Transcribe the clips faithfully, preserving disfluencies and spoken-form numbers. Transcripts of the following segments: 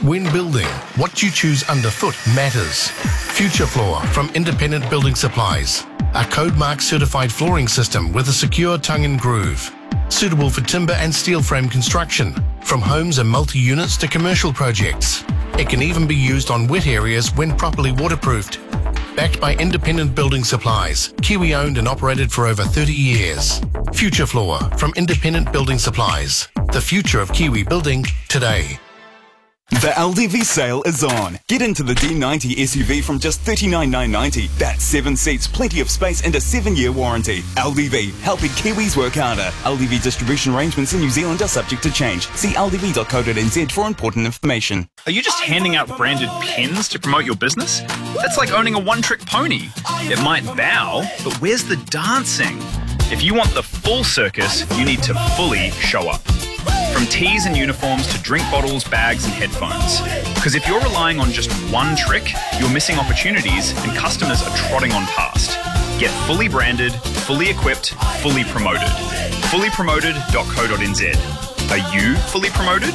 When building, what you choose underfoot matters. Future Floor from Independent Building Supplies. A code mark certified flooring system with a secure tongue and groove. Suitable for timber and steel frame construction, from homes and multi-units to commercial projects. It can even be used on wet areas when properly waterproofed. Backed by Independent Building Supplies, Kiwi owned and operated for over thirty years. Future Floor from Independent Building Supplies. The future of Kiwi building today. The L D V sale is on. Get into the D ninety S U V from just thirty-nine thousand nine hundred ninety. That's seven seats, plenty of space and a seven-year warranty. L D V, helping Kiwis work harder. L D V distribution arrangements in New Zealand are subject to change. See l d v dot co dot n z for important information. Are you just handing out branded pens to promote your business? That's like owning a one-trick pony. It might bow, but where's the dancing? If you want the full circus, you need to fully show up. From tees and uniforms to drink bottles, bags and headphones. Because if you're relying on just one trick, you're missing opportunities and customers are trotting on past. Get fully branded, fully equipped, fully promoted. fully promoted dot co dot n z. Are you fully promoted?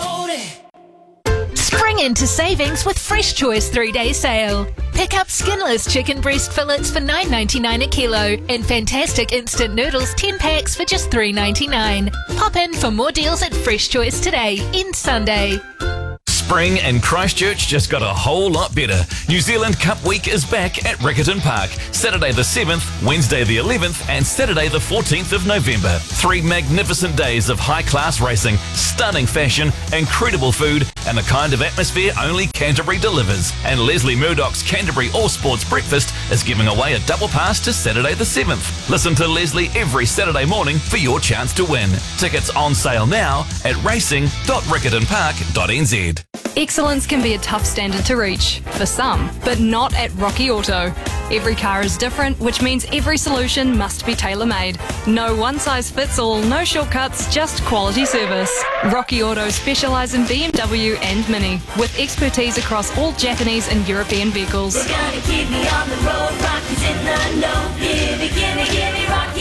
Spring into savings with Fresh Choice three-day sale. Pick up skinless chicken breast fillets for nine ninety-nine a kilo and fantastic instant noodles ten packs for just three ninety-nine. Pop in for more deals at Fresh Choice today, in Sunday. Spring in Christchurch just got a whole lot better. New Zealand Cup Week is back at Riccarton Park. Saturday the seventh, Wednesday the eleventh and Saturday the fourteenth of November. Three magnificent days of high-class racing, stunning fashion, incredible food and the kind of atmosphere only Canterbury delivers. And Leslie Murdoch's Canterbury All Sports Breakfast is giving away a double pass to Saturday the seventh. Listen to Leslie every Saturday morning for your chance to win. Tickets on sale now at racing dot riccarton park dot n z. Excellence can be a tough standard to reach, for some, but not at Rocky Auto. Every car is different, which means every solution must be tailor-made. No one-size-fits-all, no shortcuts, just quality service. Rocky Auto specialise in B M W and Mini, with expertise across all Japanese and European vehicles. We're gonna keep me on the road, Rocky's in the know. Give me, give me, give me Rocky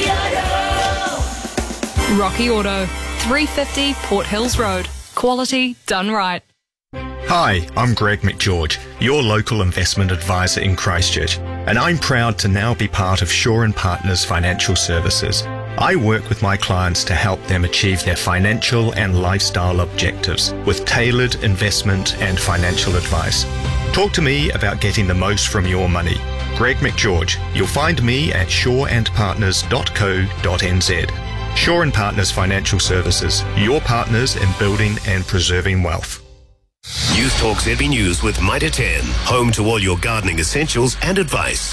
Auto. Rocky Auto, three fifty Port Hills Road. Quality done right. Hi, I'm Greg McGeorge, your local investment advisor in Christchurch, and I'm proud to now be part of Shaw and Partners Financial Services. I work with my clients to help them achieve their financial and lifestyle objectives with tailored investment and financial advice. Talk to me about getting the most from your money. Greg McGeorge. You'll find me at shaw and partners dot co dot n z. Shaw and Partners Financial Services, your partners in building and preserving wealth. News Talk Z B News with Mitre ten, home to all your gardening essentials and advice.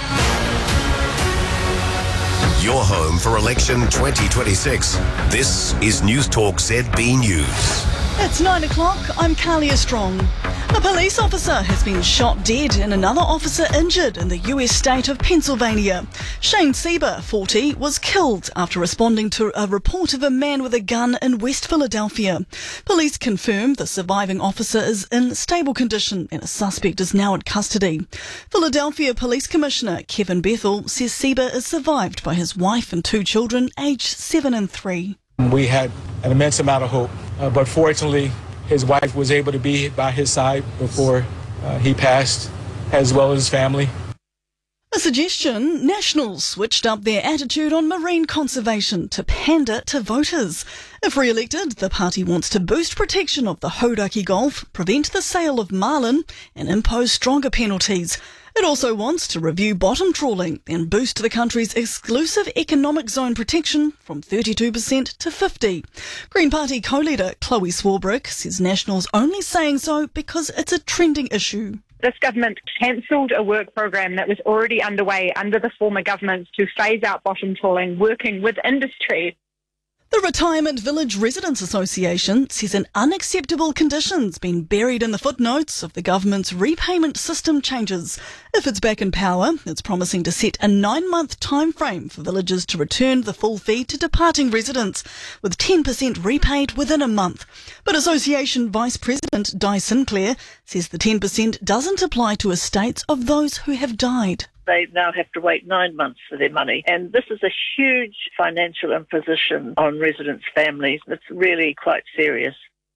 Your home for election twenty twenty-six. This is News Talk Z B News. It's nine o'clock. I'm Kalia Strong. A police officer has been shot dead and another officer injured in the U S state of Pennsylvania. Shane Sieber, forty, was killed after responding to a report of a man with a gun in West Philadelphia. Police confirm the surviving officer is in stable condition and a suspect is now in custody. Philadelphia Police Commissioner Kevin Bethel says Sieber is survived by his wife and two children, aged seven and three. We had an immense amount of hope, uh, but fortunately, his wife was able to be by his side before uh, he passed, as well as his family. A suggestion: Nationals switched up their attitude on marine conservation to pander to voters. If re-elected, the party wants to boost protection of the Hauraki Gulf, prevent the sale of marlin and impose stronger penalties. It also wants to review bottom trawling and boost the country's exclusive economic zone protection from thirty-two percent to fifty percent. Green Party co-leader Chloe Swarbrick says Nationals only saying so because it's a trending issue. This government cancelled a work program that was already underway under the former government to phase out bottom trawling, working with industry. The Retirement Village Residents Association says an unacceptable condition's been buried in the footnotes of the government's repayment system changes. If it's back in power, it's promising to set a nine-month time frame for villages to return the full fee to departing residents, with ten percent repaid within a month. But Association Vice President Di Sinclair says the ten percent doesn't apply to estates of those who have died. They now have to wait nine months for their money. And this is a huge financial imposition on residents' families. It's really quite serious.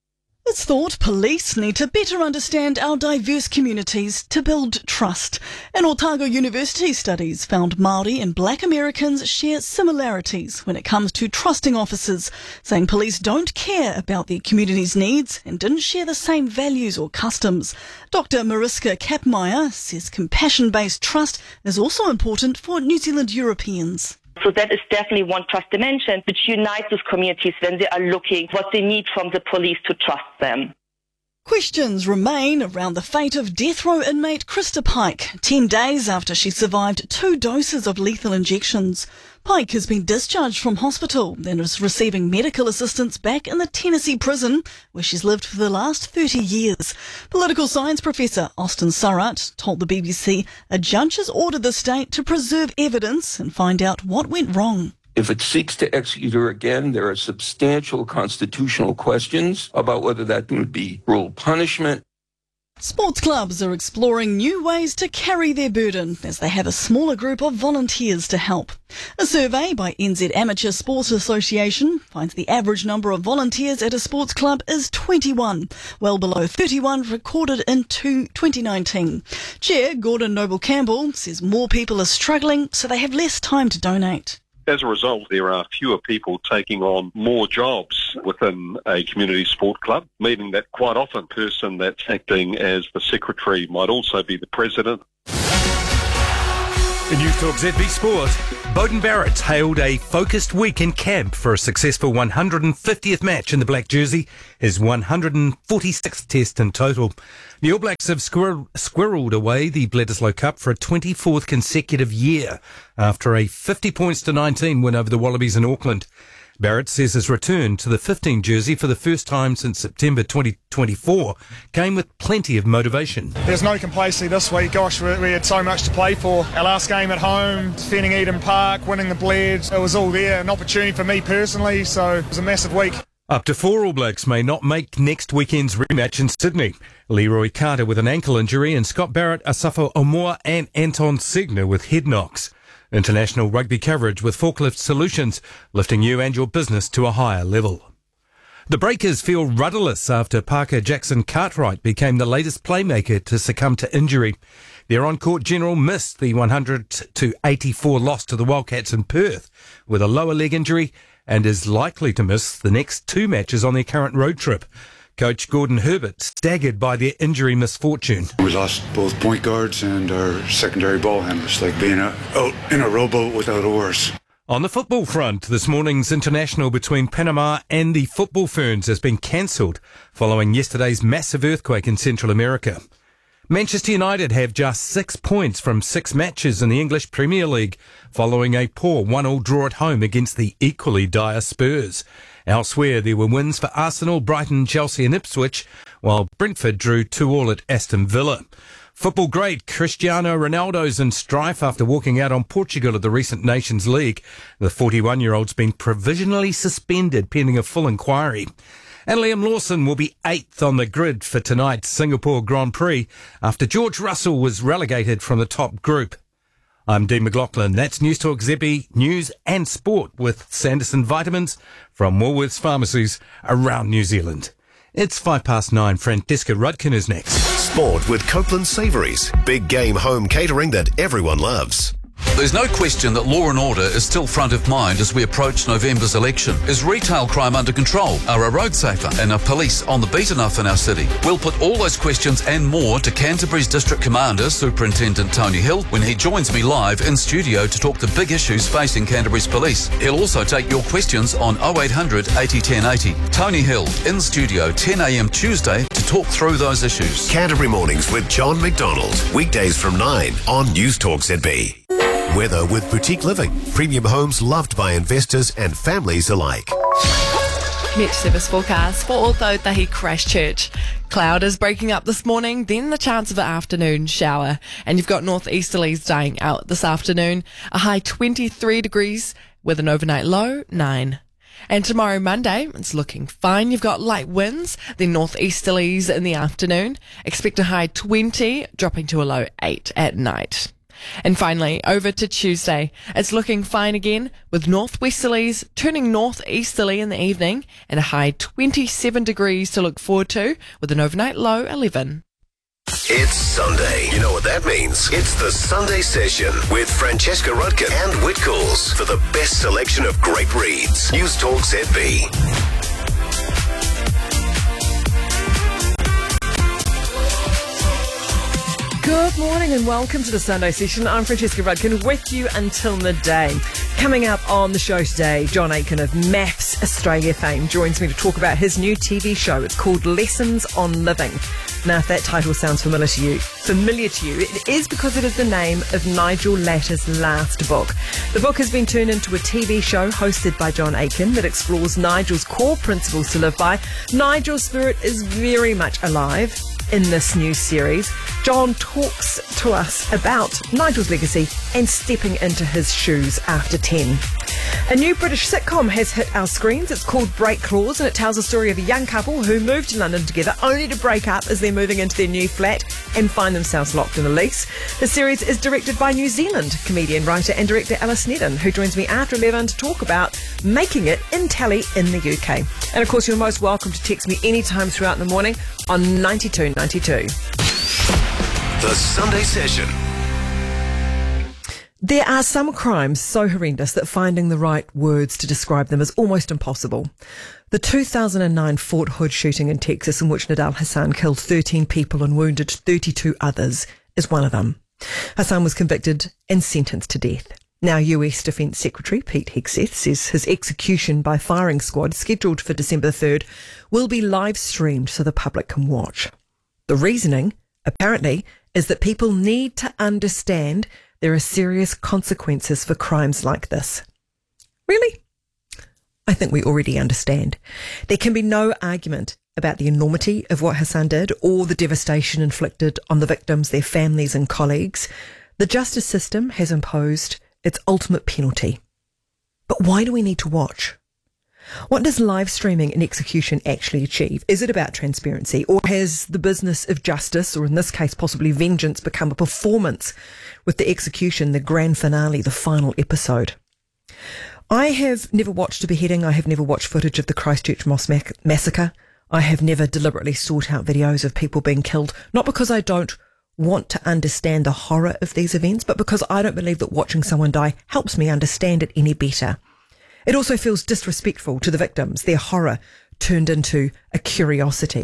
It's thought police need to better understand our diverse communities to build trust. An Otago University studies found Māori and Black Americans share similarities when it comes to trusting officers, saying police don't care about their community's needs and didn't share the same values or customs. Doctor Mariska Kapmeier says compassion-based trust is also important for New Zealand Europeans. So that is definitely one trust dimension which unites those communities when they are looking what they need from the police to trust them. Questions remain around the fate of death row inmate Krista Pike, ten days after she survived two doses of lethal injections. Pike has been discharged from hospital and is receiving medical assistance back in the Tennessee prison, where she's lived for the last thirty years. Political science professor Austin Surratt told the B B C a judge has ordered the state to preserve evidence and find out what went wrong. If it seeks to execute her again, there are substantial constitutional questions about whether that would be cruel punishment. Sports clubs are exploring new ways to carry their burden as they have a smaller group of volunteers to help. A survey by N Z Amateur Sports Association finds the average number of volunteers at a sports club is twenty-one, well below thirty-one recorded in twenty nineteen. Chair Gordon Noble-Campbell says more people are struggling, so they have less time to donate. As a result, there are fewer people taking on more jobs within a community sport club, meaning that quite often the person that's acting as the secretary might also be the president. In News Talk Z B Sport, Beauden Barrett hailed a focused week in camp for a successful one hundred fiftieth match in the black jersey, his one hundred forty-sixth test in total. The All Blacks have squir- squirreled away the Bledisloe Cup for a twenty-fourth consecutive year after a fifty points to nineteen win over the Wallabies in Auckland. Barrett says his return to the fifteen jersey for the first time since September twenty twenty-four came with plenty of motivation. There's no complacency this week. Gosh, we, we had so much to play for. Our last game at home, defending Eden Park, winning the Bleds, it was all there. An opportunity for me personally, so it was a massive week. Up to four All Blacks may not make next weekend's rematch in Sydney. Leroy Carter with an ankle injury and Scott Barrett, Asafo Omoa and Anton Segner with head knocks. International rugby coverage with Forklift Solutions, lifting you and your business to a higher level. The Breakers feel rudderless after Parker Jackson Cartwright became the latest playmaker to succumb to injury. Their on-court general missed the one hundred to eighty-four loss to the Wildcats in Perth with a lower leg injury and is likely to miss the next two matches on their current road trip. Coach Gordon Herbert staggered by their injury misfortune. We lost both point guards and our secondary ball handlers, like being a, out in a rowboat without oars. On the football front, this morning's international between Panama and the Football Ferns has been cancelled following yesterday's massive earthquake in Central America. Manchester United have just six points from six matches in the English Premier League following a poor one all draw at home against the equally dire Spurs. Elsewhere, there were wins for Arsenal, Brighton, Chelsea and Ipswich, while Brentford drew two all at Aston Villa. Football great Cristiano Ronaldo's in strife after walking out on Portugal at the recent Nations League. The forty-one-year-old's been provisionally suspended pending a full inquiry. And Liam Lawson will be eighth on the grid for tonight's Singapore Grand Prix after George Russell was relegated from the top group. I'm Dean McLaughlin. That's News Talk Z B News and Sport with Sanderson Vitamins from Woolworths Pharmacies around New Zealand. It's five past nine. Francesca Rudkin is next. Sport with Copeland Savouries. Big game home catering that everyone loves. There's no question that law and order is still front of mind as we approach November's election. Is retail crime under control? Are our roads safer? And are police on the beat enough in our city? We'll put all those questions and more to Canterbury's District Commander, Superintendent Tony Hill, when he joins me live in studio to talk the big issues facing Canterbury's police. He'll also take your questions on oh eight hundred eighty ten eighty. Tony Hill, in studio, ten a.m. Tuesday to talk through those issues. Canterbury Mornings with John McDonald. Weekdays from nine on News Talk Z B. Weather with Boutique Living. Premium homes loved by investors and families alike. Met service forecast for Ōtautahi Christchurch. Cloud is breaking up this morning, then the chance of an afternoon shower. And you've got northeasterlies dying out this afternoon. A high twenty-three degrees with an overnight low nine. And tomorrow, Monday, it's looking fine. You've got light winds, then northeasterlies in the afternoon. Expect a high twenty, dropping to a low eight at night. And finally, over to Tuesday. It's looking fine again, with northwesterlies turning northeasterly in the evening and a high twenty-seven degrees to look forward to, with an overnight low eleven. It's Sunday. You know what that means. It's the Sunday Session with Francesca Rudkin and Whitcoulls for the best selection of great reads. News Talk Z B. Good morning and welcome to the Sunday Session. I'm Francesca Rudkin with you until midday. Coming up on the show today, John Aitken of Maths Australia fame joins me to talk about his new T V show. It's called Lessons on Living. Now, if that title sounds familiar to you, familiar to you, it is because it is the name of Nigel Latter's last book. The book has been turned into a T V show hosted by John Aitken that explores Nigel's core principles to live by. Nigel's spirit is very much alive in this new series. John talks to us about Nigel's legacy and stepping into his shoes after ten. A new British sitcom has hit our screens. It's called Break Clause, and it tells the story of a young couple who moved to London together only to break up as they're moving into their new flat and find themselves locked in a lease. The series is directed by New Zealand comedian, writer and director Alice Nedden, who joins me after eleven to talk about making it in telly in the U K. And of course, you're most welcome to text me anytime throughout the morning on ninety-two ninety-two. The Sunday Session. There are some crimes so horrendous that finding the right words to describe them is almost impossible. The two thousand nine Fort Hood shooting in Texas, in which Nidal Hasan killed thirteen people and wounded thirty-two others, is one of them. Hasan was convicted and sentenced to death. Now, U S Defence Secretary Pete Hegseth says his execution by firing squad, scheduled for December third, will be live streamed so the public can watch. The reasoning, apparently, is that people need to understand there are serious consequences for crimes like this. Really? I think we already understand. There can be no argument about the enormity of what Hasan did or the devastation inflicted on the victims, their families and colleagues. The justice system has imposed its ultimate penalty. But why do we need to watch? What does live streaming an execution actually achieve? Is it about transparency, or has the business of justice, or in this case possibly vengeance, become a performance with the execution, the grand finale, the final episode? I have never watched a beheading. I have never watched footage of the Christchurch Mosque mac- massacre. I have never deliberately sought out videos of people being killed, not because I don't want to understand the horror of these events, but because I don't believe that watching someone die helps me understand it any better. It also feels disrespectful to the victims, their horror turned into a curiosity.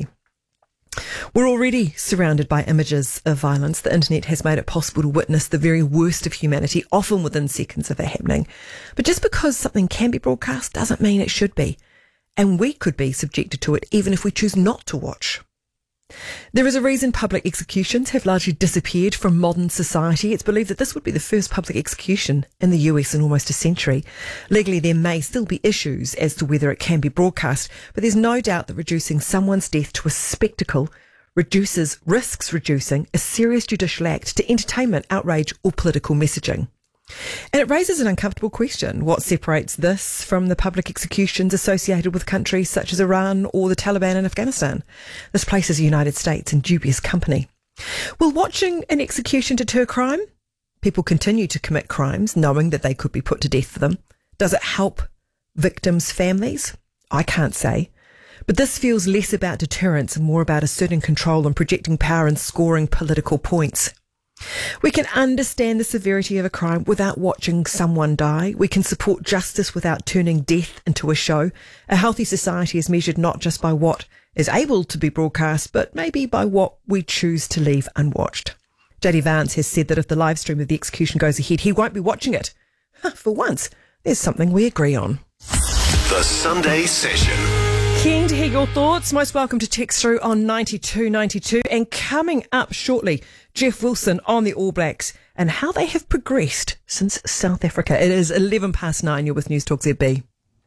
We're already surrounded by images of violence. The internet has made it possible to witness the very worst of humanity, often within seconds of it happening. But just because something can be broadcast doesn't mean it should be. And we could be subjected to it even if we choose not to watch. There is a reason public executions have largely disappeared from modern society. It's believed that this would be the first public execution in the U S in almost a century. Legally, there may still be issues as to whether it can be broadcast, but there's no doubt that reducing someone's death to a spectacle reduces, risks reducing a serious judicial act to entertainment, outrage or political messaging. And it raises an uncomfortable question. What separates this from the public executions associated with countries such as Iran or the Taliban in Afghanistan? This places the United States in dubious company. Will watching an execution deter crime? People continue to commit crimes knowing that they could be put to death for them. Does it help victims' families? I can't say. But this feels less about deterrence and more about asserting control and projecting power and scoring political points. We can understand the severity of a crime without watching someone die. We can support justice without turning death into a show. A healthy society is measured not just by what is able to be broadcast, but maybe by what we choose to leave unwatched. J D Vance has said that if the live stream of the execution goes ahead, he won't be watching it. For once, there's something we agree on. The Sunday Session. Keen to hear your thoughts. Most welcome to text through on ninety-two ninety-two. And coming up shortly, Jeff Wilson on the All Blacks and how they have progressed since South Africa. It is eleven past nine. You're with News Talk Z B.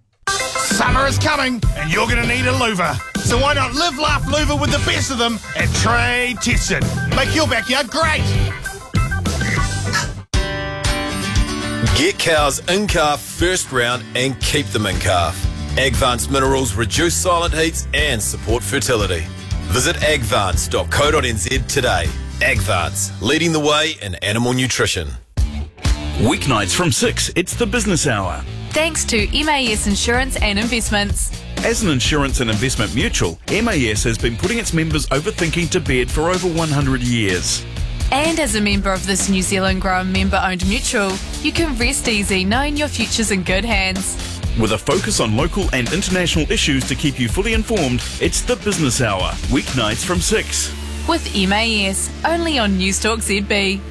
Summer is coming and you're going to need a louver. So why not live, laugh, louver with the best of them at Trade Tested. Make your backyard great. Get cows in calf first round and keep them in calf. Agvance minerals reduce silent heats and support fertility. Visit agvance dot co dot n z today. Agvance, leading the way in animal nutrition. Weeknights from six, it's the Business Hour. Thanks to M A S Insurance and Investments. As an insurance and investment mutual, M A S has been putting its members overthinking to bed for over one hundred years. And as a member of this New Zealand grown member-owned mutual, you can rest easy knowing your future's in good hands. With a focus on local and international issues to keep you fully informed, it's the Business Hour, weeknights from six. With M A S, only on Newstalk Z B.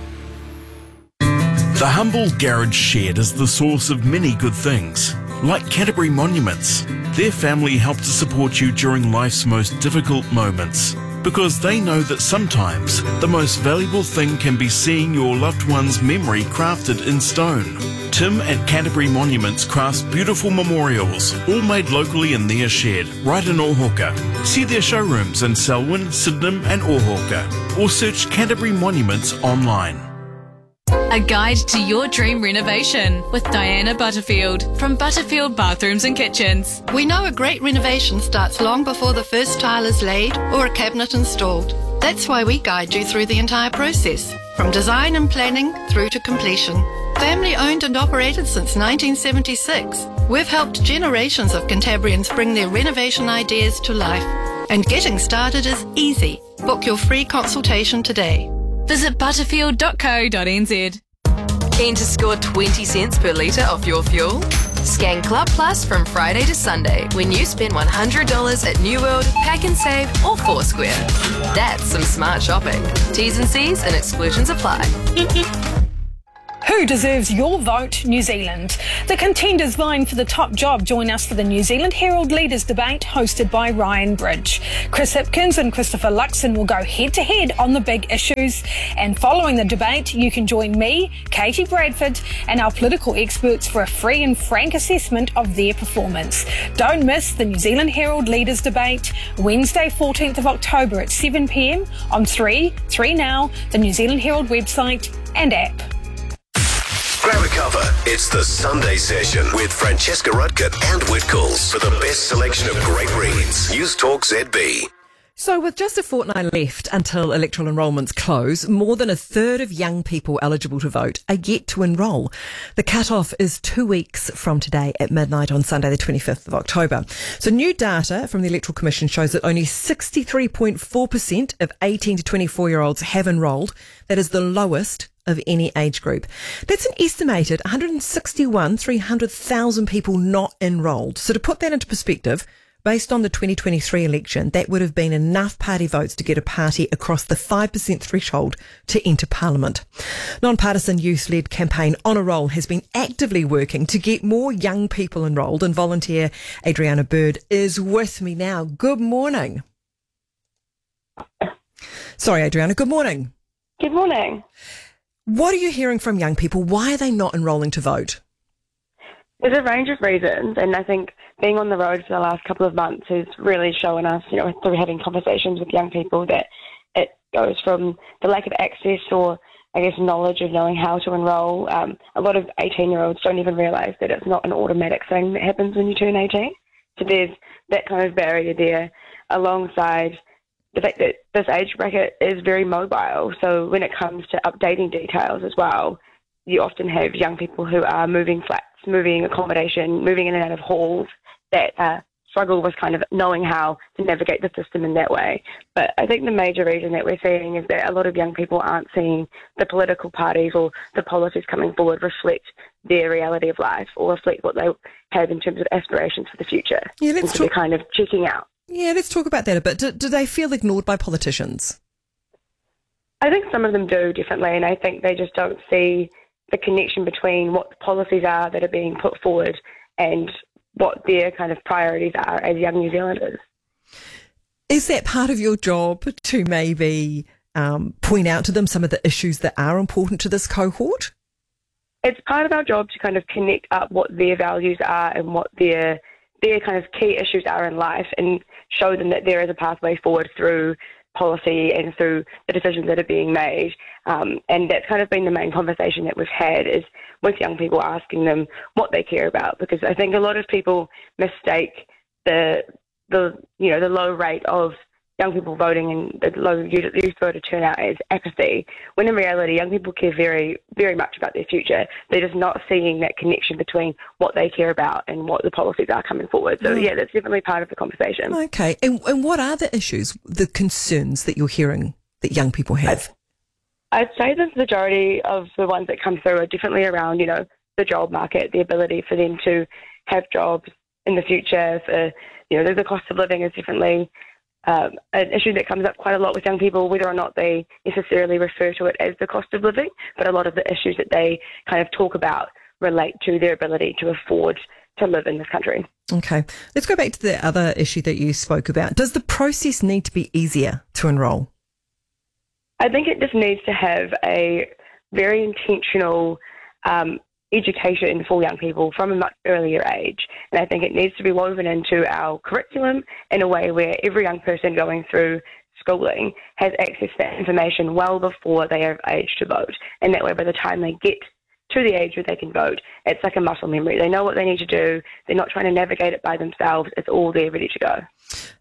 The humble garage shed is the source of many good things, like Canterbury Monuments. Their family help to support you during life's most difficult moments, because they know that sometimes the most valuable thing can be seeing your loved one's memory crafted in stone. Tim at Canterbury Monuments crafts beautiful memorials, all made locally in their shed, right in Ohauka. See their showrooms in Selwyn, Sydenham and Ohauka, or search Canterbury Monuments online. A guide to your dream renovation with Diana Butterfield from Butterfield Bathrooms and Kitchens. We know a great renovation starts long before the first tile is laid or a cabinet installed. That's why we guide you through the entire process, from design and planning through to completion. Family owned and operated since nineteen seventy-six, we've helped generations of Cantabrians bring their renovation ideas to life. And getting started is easy. Book your free consultation today. Visit butterfield dot co dot n z. Keen to score twenty cents per litre off your fuel? Scan Club Plus from Friday to Sunday when you spend one hundred dollars at New World, Pack and Save or Foursquare. That's some smart shopping. T's and C's and exclusions apply. Who deserves your vote? New Zealand. The contenders vying for the top job join us for the New Zealand Herald Leaders Debate hosted by Ryan Bridge. Chris Hipkins and Christopher Luxon will go head-to-head on the big issues. And following the debate, you can join me, Katie Bradford, and our political experts for a free and frank assessment of their performance. Don't miss the New Zealand Herald Leaders Debate, Wednesday fourteenth of October at seven p m on three, three Now, the New Zealand Herald website and app. Grab a cover. It's the Sunday Session with Francesca Rudkett and Whitcoulls for the best selection of great reads. Newstalk Z B. So with just a fortnight left until electoral enrolments close, more than a third of young people eligible to vote are yet to enrol. The cut-off is two weeks from today at midnight on Sunday the twenty-fifth of October. So new data from the Electoral Commission shows that only sixty-three point four percent of eighteen to twenty-four-year-olds have enrolled. That is the lowest of any age group. That's an estimated one hundred sixty-one, three hundred thousand people not enrolled. So to put that into perspective, based on the twenty twenty-three election, that would have been enough party votes to get a party across the five percent threshold to enter Parliament. Non-partisan youth-led campaign On a Roll has been actively working to get more young people enrolled, and volunteer Adriana Bird is with me now. Good morning. Sorry, Adriana, good morning. Good morning. What are you hearing from young people? Why are they not enrolling to vote? There's a range of reasons, and I think being on the road for the last couple of months has really shown us, you know, through having conversations with young people, that it goes from the lack of access or, I guess, knowledge of knowing how to enrol. Um, a lot of eighteen-year-olds don't even realise that it's not an automatic thing that happens when you turn eighteen. So there's that kind of barrier there, alongside the fact that this age bracket is very mobile. So when it comes to updating details as well, you often have young people who are moving flats, moving accommodation, moving in and out of halls that uh, struggle with kind of knowing how to navigate the system in that way. But I think the major reason that we're seeing is that a lot of young people aren't seeing the political parties or the policies coming forward reflect their reality of life or reflect what they have in terms of aspirations for the future. Yeah, let's and so talk- they're kind of checking out. Yeah, let's talk about that a bit. Do, do they feel ignored by politicians? I think some of them do, definitely, and I think they just don't see the connection between what the policies are that are being put forward and what their kind of priorities are as young New Zealanders. Is that part of your job to maybe um, point out to them some of the issues that are important to this cohort? It's part of our job to kind of connect up what their values are and what their their kind of key issues are in life, and show them that there is a pathway forward through policy and through the decisions that are being made. Um, and that's kind of been the main conversation that we've had, is with young people, asking them what they care about, because I think a lot of people mistake the the you know the low rate of young people voting and the low youth youth voter turnout as apathy, when in reality young people care very, very much about their future. They're just not seeing that connection between what they care about and what the policies are coming forward. So Mm. yeah, that's definitely part of the conversation. Okay. And, and what are the issues, the concerns that you're hearing that young people have? I'd say the majority of the ones that come through are definitely around, you know, the job market, the ability for them to have jobs in the future. For, you know, the cost of living is definitely um, an issue that comes up quite a lot with young people, whether or not they necessarily refer to it as the cost of living. But a lot of the issues that they kind of talk about relate to their ability to afford to live in this country. Okay. Let's go back to the other issue that you spoke about. Does the process need to be easier to enrol? I think it just needs to have a very intentional um, education for young people from a much earlier age. And I think it needs to be woven into our curriculum in a way where every young person going through schooling has access to that information well before they are of age to vote. And that way, by the time they get to the age where they can vote, it's like a muscle memory. They know what they need to do. They're not trying to navigate it by themselves. It's all there ready to go.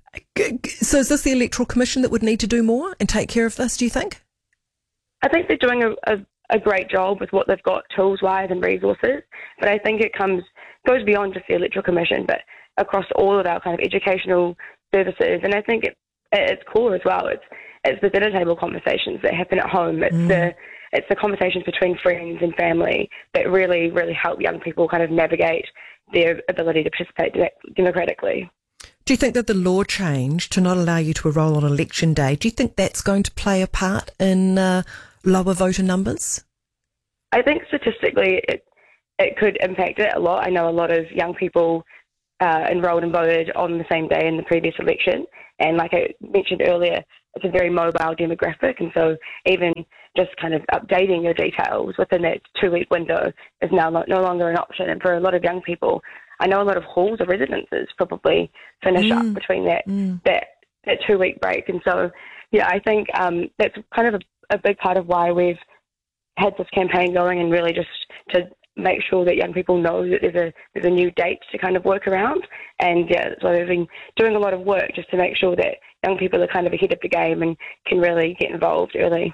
So is this the Electoral Commission that would need to do more and take care of this, do you think? I think they're doing a, a, a great job with what they've got tools-wise and resources, but I think it comes goes beyond just the Electoral Commission, but across all of our kind of educational services. And I think it, at its core as well, it's it's the dinner table conversations that happen at home. It's Mm. the it's the conversations between friends and family that really, really help young people kind of navigate their ability to participate de- democratically. Do you think that the law change to not allow you to enrol on election day, do you think that's going to play a part in uh, lower voter numbers? I think statistically it it could impact it a lot. I know a lot of young people uh, enrolled and voted on the same day in the previous election. And like I mentioned earlier, it's a very mobile demographic. And so even just kind of updating your details within that two-week window is now no, no longer an option. And for a lot of young people, I know a lot of halls or residences probably finish Mm. up between that, Mm. that, that two-week break. And so, yeah, I think um, that's kind of a, a big part of why we've had this campaign going, and really just to make sure that young people know that there's a there's a new date to kind of work around. And yeah, so we've been doing a lot of work just to make sure that young people are kind of ahead of the game and can really get involved early.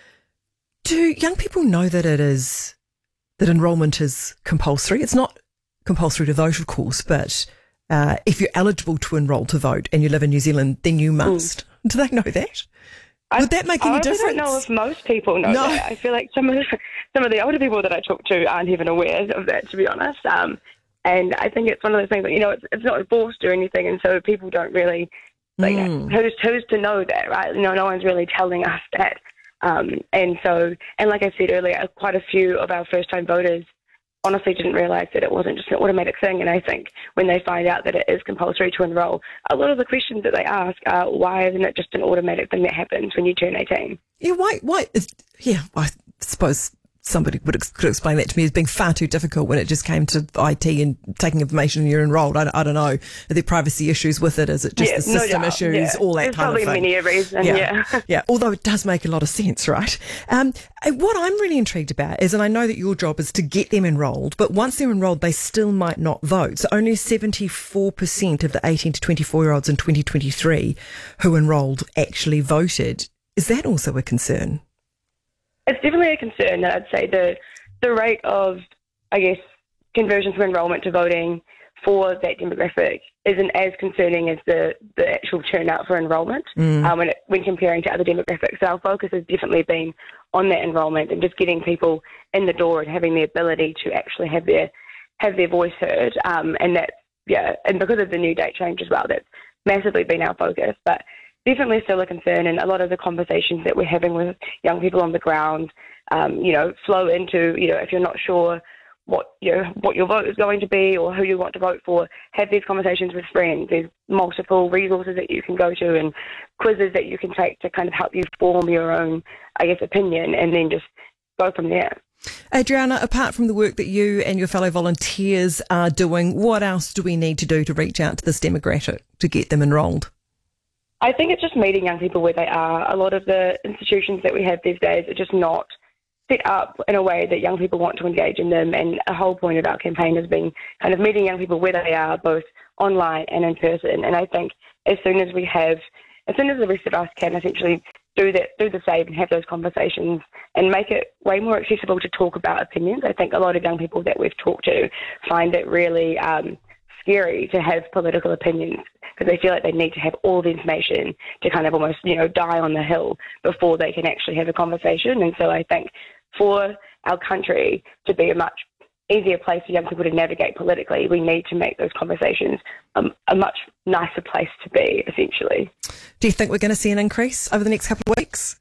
Do young people know that it is, that enrolment is compulsory? It's not compulsory to vote, of course, but uh, if you're eligible to enrol to vote and you live in New Zealand, then you must. Mm. Do they know that? Would that make any I difference? I don't know if most people know No. that. I feel like some of the, some of the older people that I talk to aren't even aware of that, to be honest. Um, and I think it's one of those things that, you know, it's, it's not enforced or anything, and so people don't really, like, Mm. who's, who's to know that, right? You know, no one's really telling us that. Um, and so, and like I said earlier, quite a few of our first-time voters honestly didn't realise that it wasn't just an automatic thing. And I think when they find out that it is compulsory to enrol, a lot of the questions that they ask are, why isn't it just an automatic thing that happens when you turn eighteen? Yeah, why? Why? Is, yeah, I suppose somebody would ex- could explain that to me as being far too difficult when it just came to I T and taking information and you're enrolled. I, I don't know. Are there privacy issues with it? Is it just Yeah, the no system doubt. issues? Yeah. All that There's kind of thing. probably many a reason, yeah. yeah. Although it does make a lot of sense, right? Um, and what I'm really intrigued about is, and I know that your job is to get them enrolled, but once they're enrolled, they still might not vote. So only seventy-four percent of the eighteen to twenty-four year olds in twenty twenty-three who enrolled actually voted. Is that also a concern? It's definitely a concern. I'd say the the rate of, I guess, conversion from enrolment to voting for that demographic isn't as concerning as the, the actual turnout for enrolment Mm. um, when, it, when comparing to other demographics. So our focus has definitely been on that enrolment and just getting people in the door and having the ability to actually have their have their voice heard. Um, and that's, yeah, and because of the new date change as well, that's massively been our focus. But definitely still a concern, and a lot of the conversations that we're having with young people on the ground, um, you know, flow into, you know, if you're not sure what, you know, what your vote is going to be or who you want to vote for, have these conversations with friends. There's multiple resources that you can go to and quizzes that you can take to kind of help you form your own, I guess, opinion, and then just go from there. Adriana, apart from the work that you and your fellow volunteers are doing, what else do we need to do to reach out to this demographic to get them enrolled? I think it's just meeting young people where they are. A lot of the institutions that we have these days are just not set up in a way that young people want to engage in them, and a whole point of our campaign has been kind of meeting young people where they are, both online and in person. And I think as soon as we have as soon as the rest of us can essentially do that, do the same and have those conversations and make it way more accessible to talk about opinions. I think a lot of young people that we've talked to find it really um, scary to have political opinions because they feel like they need to have all the information to kind of almost, you know, die on the hill before they can actually have a conversation. And so I think for our country to be a much easier place for young people to navigate politically, we need to make those conversations um, a much nicer place to be, essentially. Do you think we're going to see an increase over the next couple of weeks?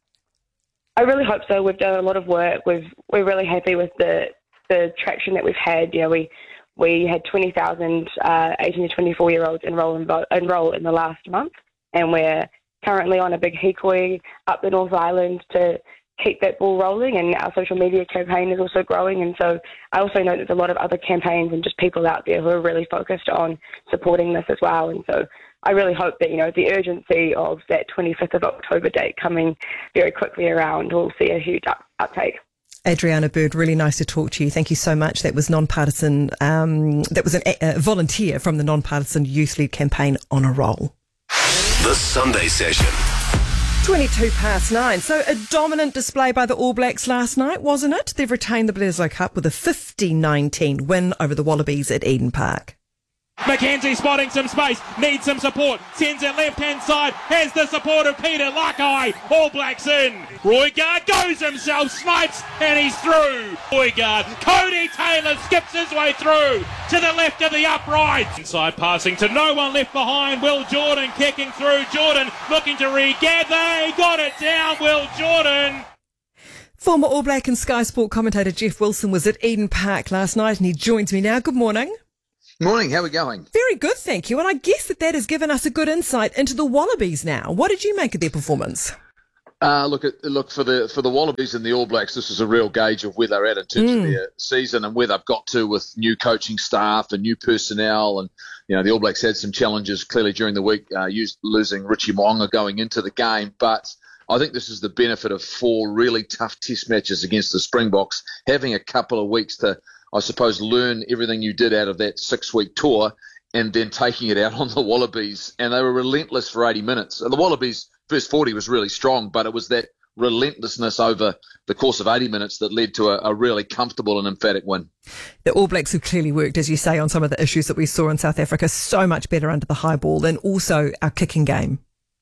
I really hope so. We've done a lot of work. We've, we're really happy with the the traction that we've had. You know, we we had twenty thousand uh, eighteen to twenty-four year olds enroll in, enroll in the last month, and we're currently on a big hikoi up the North Island to keep that ball rolling, and our social media campaign is also growing. And so I also know there's a lot of other campaigns and just people out there who are really focused on supporting this as well. And so I really hope that, you know, the urgency of that twenty-fifth of October date coming very quickly around will see a huge up- uptake. Adriana Bird, really nice to talk to you. Thank you so much. That was non-partisan, um, that was a uh, volunteer from the non-partisan youth-led campaign On a Roll. The Sunday Session. twenty-two past nine. So a dominant display by the All Blacks last night, wasn't it? They've retained the Bledisloe Cup with a fifty nineteen win over the Wallabies at Eden Park. McKenzie spotting some space, needs some support, sends it left-hand side, has the support of Peter Lakai, All Blacks in. Roigard goes himself, snipes, and he's through. Roigard, Cody Taylor skips his way through to the left of the upright. Inside passing to no one left behind, Will Jordan kicking through, Jordan looking to regather, he got it down, Will Jordan. Former All Black and Sky Sport commentator Jeff Wilson was at Eden Park last night and he joins me now. Good morning. Morning, how are we going? Very good, thank you. And I guess that that has given us a good insight into the Wallabies now. What did you make of their performance? Uh, look, at, look for the for the Wallabies and the All Blacks, this is a real gauge of where they're at in terms mm. of their season and where they've got to with new coaching staff and new personnel. And, you know, the All Blacks had some challenges clearly during the week, uh, used, losing Richie Mo'unga going into the game. But I think this is the benefit of four really tough test matches against the Springboks, having a couple of weeks to, I suppose, learn everything you did out of that six-week tour and then taking it out on the Wallabies. And they were relentless for eighty minutes. And the Wallabies' first forty was really strong, but it was that relentlessness over the course of eighty minutes that led to a, a really comfortable and emphatic win. The All Blacks have clearly worked, as you say, on some of the issues that we saw in South Africa, so much better under the high ball, and also our kicking game.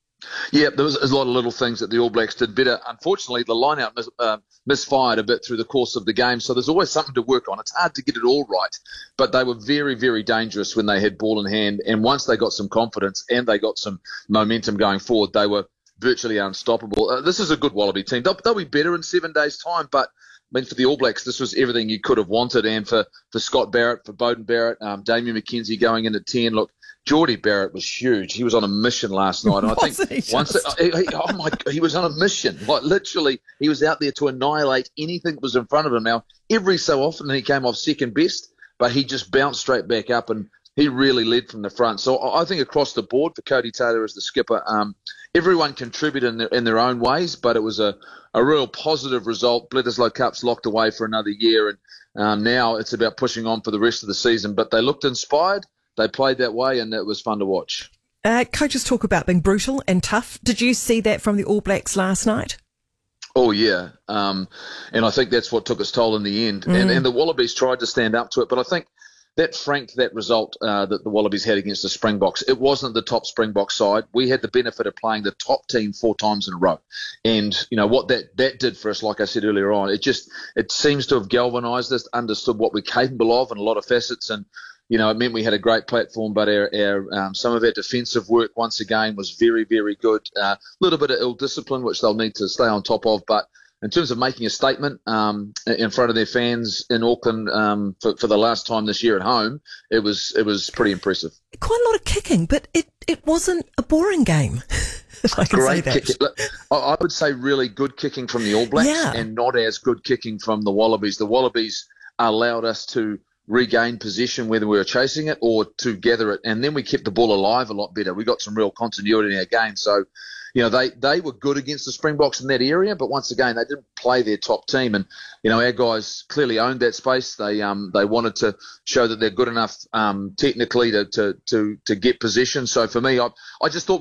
Yeah, there was a lot of little things that the All Blacks did better. Unfortunately, the line-out mis- uh, misfired a bit through the course of the game, so there's always something to work on. It's hard to get it all right, but they were very, very dangerous when they had ball in hand, and once they got some confidence and they got some momentum going forward, they were virtually unstoppable. Uh, this is a good Wallaby team. They'll, they'll be better in seven days' time, but I mean, for the All Blacks, this was everything you could have wanted, and for, for Scott Barrett, for Beauden Barrett, um, Damien McKenzie going in at ten, look, Geordie Barrett was huge. He was on a mission last night. And I think once, it, he, he, oh my, he was on a mission. Like literally, he was out there to annihilate anything that was in front of him. Now, every so often he came off second best, but he just bounced straight back up and he really led from the front. So I think across the board for Cody Taylor as the skipper, um, everyone contributed in their, in their own ways, but it was a, a real positive result. Bledisloe Cup's locked away for another year, and um, now it's about pushing on for the rest of the season. But they looked inspired. They played that way, and it was fun to watch. Uh, coaches talk about being brutal and tough. Did you see that from the All Blacks last night? Oh, yeah. Um, and I think that's what took its toll in the end. Mm. And, and the Wallabies tried to stand up to it. But I think that franked that result uh, that the Wallabies had against the Springboks. It wasn't the top Springbok side. We had the benefit of playing the top team four times in a row. And, you know, what that, that did for us, like I said earlier on, it just it seems to have galvanised us, understood what we're capable of in a lot of facets. And, you know, it meant we had a great platform, but our, our um, some of our defensive work, once again, was very, very good. A uh, little bit of ill-discipline, which they'll need to stay on top of. But in terms of making a statement um, in front of their fans in Auckland um, for, for the last time this year at home, it was it was pretty impressive. Quite a lot of kicking, but it, it wasn't a boring game. If I can Great say that. Kick. I would say really good kicking from the All Blacks yeah. and not as good kicking from the Wallabies. The Wallabies allowed us to regain possession whether we were chasing it or to gather it, and then we kept the ball alive a lot better. We got some real continuity in our game. So, you know, they, they were good against the Springboks in that area, but once again, they didn't play their top team. And, you know, our guys clearly owned that space. They um they wanted to show that they're good enough um technically to to to, to get possession. So for me, I I just thought we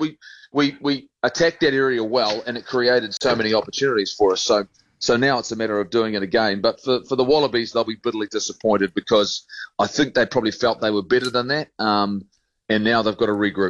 we we attacked that area well, and it created so many opportunities for us. So so now it's a matter of doing it again. But for, for the Wallabies, they'll be bitterly disappointed because I think they probably felt they were better than that, um, and now they've got to regroup.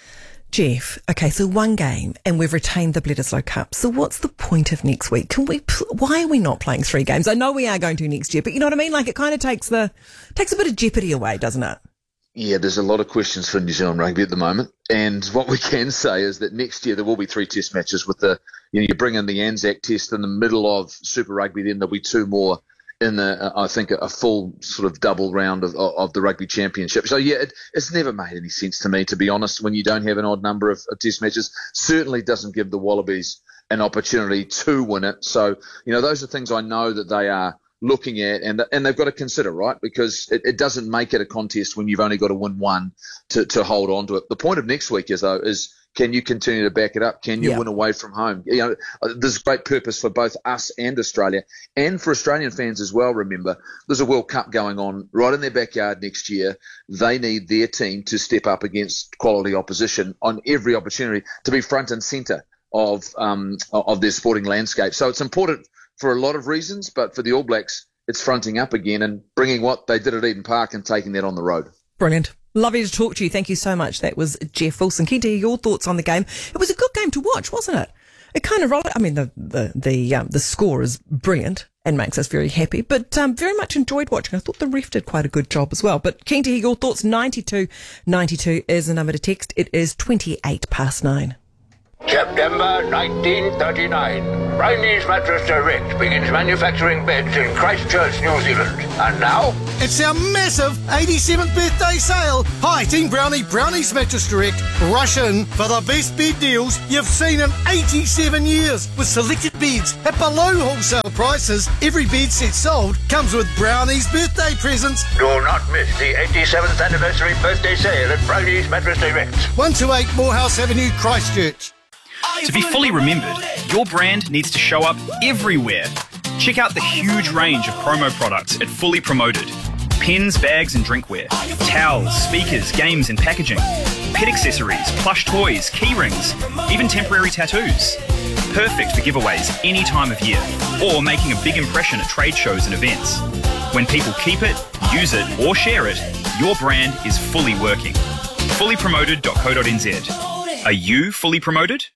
Jeff, okay, so one game and we've retained the Bledisloe Cup. So what's the point of next week? Can we? Why are we not playing three games? I know we are going to next year, but you know what I mean? Like, it kind of takes the takes a bit of jeopardy away, doesn't it? Yeah, there's a lot of questions for New Zealand rugby at the moment, and what we can say is that next year there will be three Test matches. With the, you know, you bring in the Anzac Test in the middle of Super Rugby, then there'll be two more in the, uh, I think, a full sort of double round of, of the Rugby Championship. So, yeah, it, it's never made any sense to me, to be honest, when you don't have an odd number of, of Test matches. Certainly doesn't give the Wallabies an opportunity to win it. So, you know, those are things I know that they are looking at, and and they've got to consider, right? Because it, it doesn't make it a contest when you've only got to win one to, to hold on to it. The point of next week is, though, is can you continue to back it up? Can you yeah. win away from home? You know, there's great purpose for both us and Australia, and for Australian fans as well. Remember, there's a World Cup going on right in their backyard next year. They need their team to step up against quality opposition on every opportunity to be front and centre of um, of their sporting landscape. So it's important for a lot of reasons, but for the All Blacks, it's fronting up again and bringing what they did at Eden Park and taking that on the road. Brilliant. Lovely to talk to you. Thank you so much. That was Jeff Wilson. Keen to hear your thoughts on the game. It was a good game to watch, wasn't it? It kind of rolled. I mean, the the the, um, the score is brilliant and makes us very happy, but um, very much enjoyed watching. I thought the ref did quite a good job as well. But keen to hear your thoughts. ninety-two ninety-two is the number to text. It is twenty-eight past nine. September nineteen thirty-nine. Brownie's Mattress Direct begins manufacturing beds in Christchurch, New Zealand. And now, it's our massive eighty-seventh birthday sale. Hi, Team Brownie, Brownie's Mattress Direct. Rush in for the best bed deals you've seen in eighty-seven years. With selected beds at below wholesale prices, every bed set sold comes with Brownie's birthday presents. Do not miss the eighty-seventh anniversary birthday sale at Brownie's Mattress Direct. one twenty-eight Morehouse Avenue, Christchurch. To be fully remembered, your brand needs to show up everywhere. Check out the huge range of promo products at Fully Promoted. Pens, bags and drinkware, towels, speakers, games and packaging, pet accessories, plush toys, key rings, even temporary tattoos. Perfect for giveaways any time of year, or making a big impression at trade shows and events. When people keep it, use it or share it, your brand is fully working. fully promoted dot co dot n z. Are you fully promoted?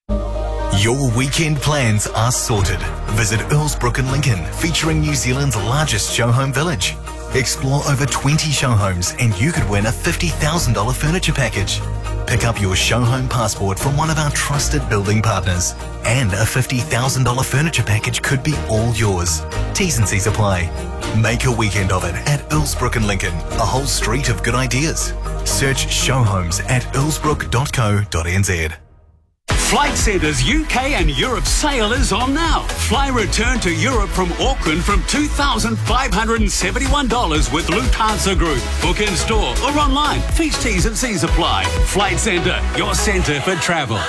Your weekend plans are sorted. Visit Earlsbrook in Lincoln, featuring New Zealand's largest show home village. Explore over twenty show homes and you could win a fifty thousand dollars furniture package. Pick up your show home passport from one of our trusted building partners. And a fifty thousand dollars furniture package could be all yours. T's and C's apply. Make a weekend of it at Earlsbrook in Lincoln, a whole street of good ideas. Search show homes at earlsbrook dot co dot n z. Flight Centre's U K and Europe sale is on now. Fly return to Europe from Auckland from two thousand five hundred seventy-one dollars with Lufthansa Group. Book in store or online. Fees, T's and C's apply. Flight Centre, your centre for travel.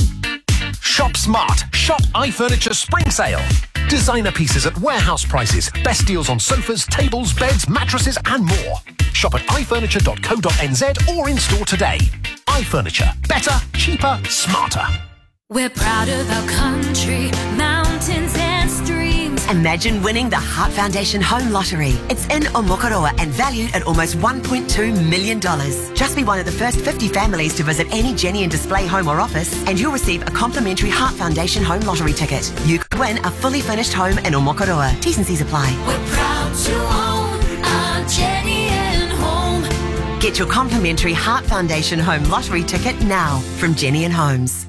Shop smart. Shop iFurniture Spring Sale. Designer pieces at warehouse prices. Best deals on sofas, tables, beds, mattresses and more. Shop at i furniture dot co dot n z or in store today. iFurniture. Better, cheaper, smarter. We're proud of our country, mountains and streams. Imagine winning the Heart Foundation Home Lottery. It's in Omokoroa and valued at almost one point two million dollars. Just be one of the first fifty families to visit any Jenny and Display home or office and you'll receive a complimentary Heart Foundation Home Lottery ticket. You could win a fully furnished home in Omokoroa. T's and C's apply. We're proud to own our Jenny and Home. Get your complimentary Heart Foundation Home Lottery ticket now from Jenny and Homes.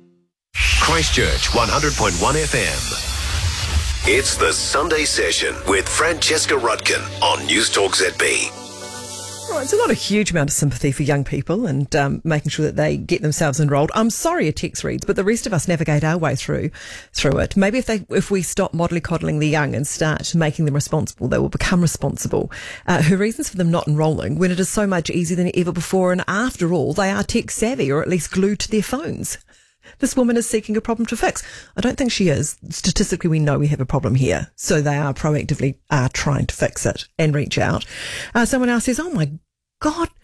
Christchurch one hundred point one F M. It's the Sunday Session with Francesca Rudkin on News Talk Z B. Right, it's a not a huge amount of sympathy for young people and um, making sure that they get themselves enrolled. I'm sorry a text reads, but the rest of us navigate our way through through it. Maybe if they if we stop mollycoddling the young and start making them responsible, they will become responsible. Uh, her reasons for them not enrolling when it is so much easier than ever before, and after all, they are tech savvy or at least glued to their phones. This woman is seeking a problem to fix. I don't think she is. Statistically, we know we have a problem here. So they are proactively are trying to fix it and reach out. Uh, someone else says, oh my God,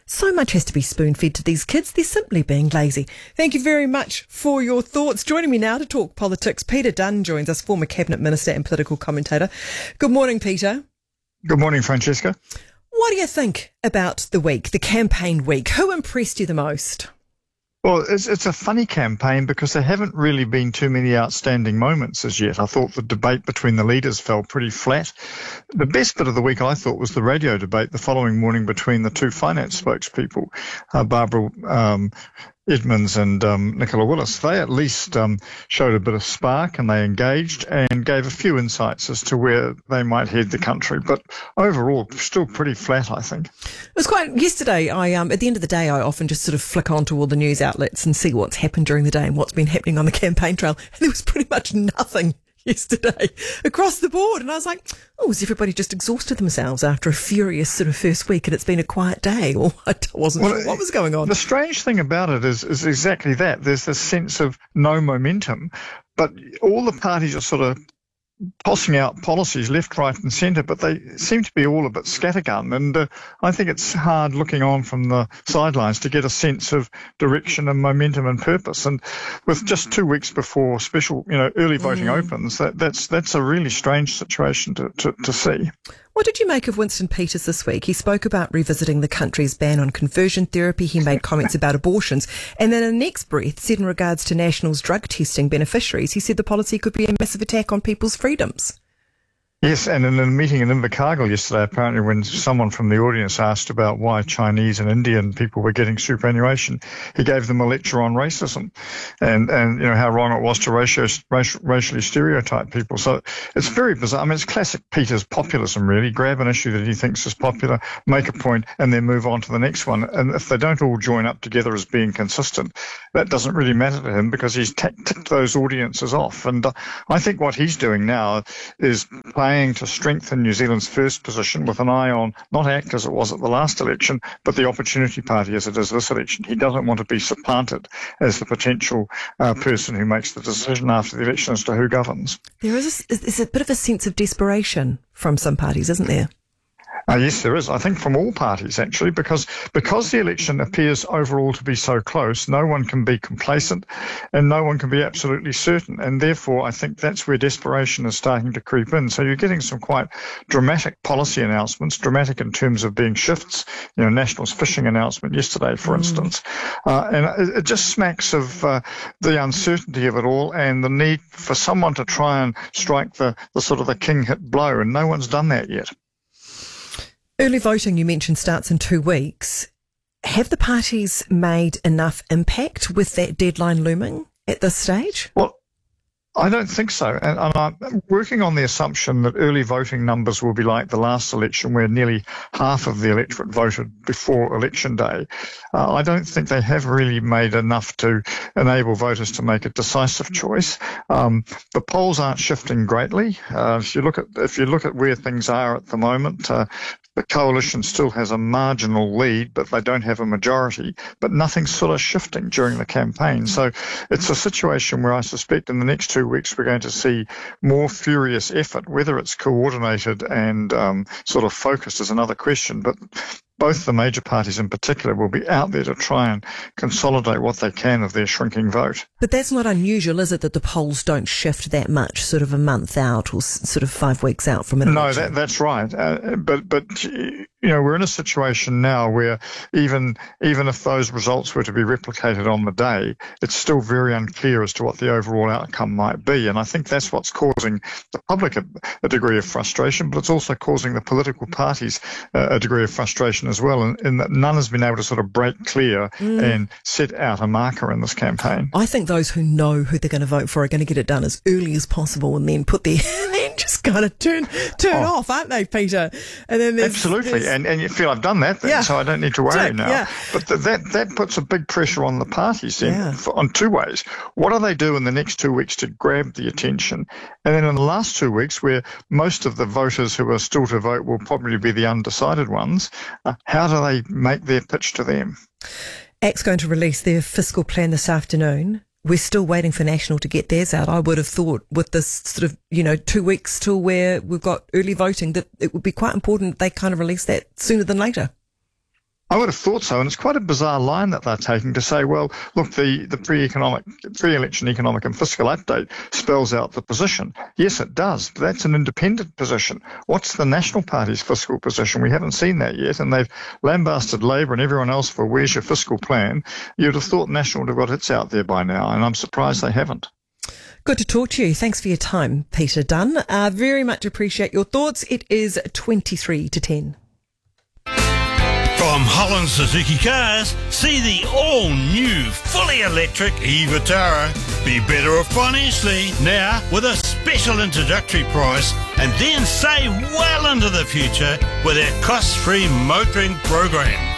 So much has to be spoon-fed to these kids. They're simply being lazy. Thank you very much for your thoughts. Joining me now to talk politics, Peter Dunn joins us, former Cabinet Minister and political commentator. Good morning, Peter. Good morning, Francesca. What do you think about the week, the campaign week? Who impressed you the most? Well, it's, it's a funny campaign because there haven't really been too many outstanding moments as yet. I thought the debate between the leaders fell pretty flat. The best bit of the week, I thought, was the radio debate the following morning between the two finance spokespeople, uh, Barbara um, Edmonds and um, Nicola Willis. They at least um, showed a bit of spark, and they engaged and gave a few insights as to where they might head the country. But overall, still pretty flat, I think. It was quite, yesterday, I um, at the end of the day, I often just sort of flick onto all the news outlets and see what's happened during the day and what's been happening on the campaign trail. And there was pretty much nothing yesterday across the board. And I was like, oh, was everybody just exhausted themselves after a furious sort of first week and it's been a quiet day? Or I wasn't well, sure what was going on. The strange thing about it is, is exactly that. There's this sense of no momentum, but all the parties are sort of tossing out policies left, right and centre, but they seem to be all a bit scattergun. And uh, I think it's hard looking on from the sidelines to get a sense of direction and momentum and purpose. And with just two weeks before special, you know, early voting mm. opens, that, that's that's a really strange situation to, to, to see. What did you make of Winston Peters this week? He spoke about revisiting the country's ban on conversion therapy. He made comments about abortions. And then in the next breath, said in regards to National's drug testing beneficiaries, he said the policy could be a massive attack on people's freedoms. Yes, and in a meeting in Invercargill yesterday, apparently when someone from the audience asked about why Chinese and Indian people were getting superannuation, he gave them a lecture on racism and, and you know, how wrong it was to ratio, racial, racially stereotype people. So it's very bizarre. I mean, it's classic Peters populism, really. Grab an issue that he thinks is popular, make a point, and then move on to the next one. And if they don't all join up together as being consistent, that doesn't really matter to him because he's t- ticked those audiences off. And uh, I think what he's doing now is playing to strengthen New Zealand's first position with an eye on not ACT as it was at the last election, but the Opportunity Party as it is this election. He doesn't want to be supplanted as the potential uh, person who makes the decision after the election as to who governs. There is a, is a bit of a sense of desperation from some parties, isn't there? Uh, yes, there is. I think from all parties, actually, because because the election appears overall to be so close, no one can be complacent and no one can be absolutely certain. And therefore, I think that's where desperation is starting to creep in. So you're getting some quite dramatic policy announcements, dramatic in terms of being shifts. You know, National's fishing announcement yesterday, for mm. instance. Uh, and it, it just smacks of uh, the uncertainty of it all and the need for someone to try and strike the, the sort of the king hit blow. And no one's done that yet. Early voting, you mentioned, starts in two weeks. Have the parties made enough impact with that deadline looming at this stage? Well, I don't think so. And, and I'm working on the assumption that early voting numbers will be like the last election where nearly half of the electorate voted before election day. Uh, I don't think they have really made enough to enable voters to make a decisive choice. Um, the polls aren't shifting greatly. Uh, if you look at if you look at where things are at the moment, uh, the coalition still has a marginal lead, but they don't have a majority. But nothing's sort of shifting during the campaign. So it's a situation where I suspect in the next two weeks we're going to see more furious effort. Whether it's coordinated and um, sort of focused is another question. But both the major parties in particular will be out there to try and consolidate what they can of their shrinking vote. But that's not unusual, is it, that the polls don't shift that much, sort of a month out or s- sort of five weeks out from an No, election? that, that's right. Uh, but, but you know, we're in a situation now where even even if those results were to be replicated on the day, it's still very unclear as to what the overall outcome might be. And I think that's what's causing the public a, a degree of frustration, but it's also causing the political parties uh, a degree of frustration as well, in, in that none has been able to sort of break clear mm. and set out a marker in this campaign. I think those who know who they're going to vote for are going to get it done as early as possible and then put their then just kind of turn turn oh. off, aren't they, Peter? And then there's, absolutely, there's... and and you feel I've done that then, yeah. so I don't need to worry Tick, now. Yeah. But th- that that puts a big pressure on the parties then yeah. for, on two ways. What do they do in the next two weeks to grab the attention? And then in the last two weeks, where most of the voters who are still to vote will probably be the undecided ones, uh, how do they make their pitch to them? ACT's going to release their fiscal plan this afternoon. We're still waiting for National to get theirs out. I would have thought with this sort of, you know, two weeks till where we've got early voting that it would be quite important they kind of release that sooner than later. I would have thought so, and it's quite a bizarre line that they're taking to say, well, look, the, the pre-economic, pre-election economic and fiscal update spells out the position. Yes, it does, but that's an independent position. What's the National Party's fiscal position? We haven't seen that yet, and they've lambasted Labour and everyone else for where's your fiscal plan. You'd have thought National would have got its out there by now, and I'm surprised they haven't. Good to talk to you. Thanks for your time, Peter Dunn. Uh, very much appreciate your thoughts. It is twenty-three to ten. From Holland Suzuki Cars, see the all-new, fully electric e-Vitara. Be better off financially now with a special introductory price and then save well into the future with our cost-free motoring program.